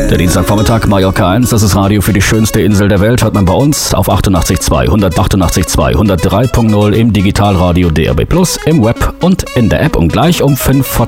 Der Dienstagvormittag, Mallorca 1, das ist Radio für die schönste Insel der Welt, hört man bei uns auf 88.2, 188.2, 103.0 im Digitalradio DAB+, im Web und in der App. Und gleich um 5 vor